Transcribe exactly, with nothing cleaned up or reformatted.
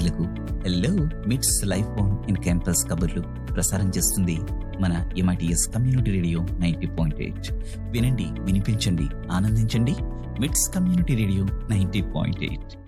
విద్యార్థులకు హలో మిట్స్ life on in campus కబుర్లు ప్రసారం చేస్తుంది మన MITS community radio ninety point eight. వినండి, వినిపించండి, ఆనందించండి. మిట్స్ community radio ninety point eight.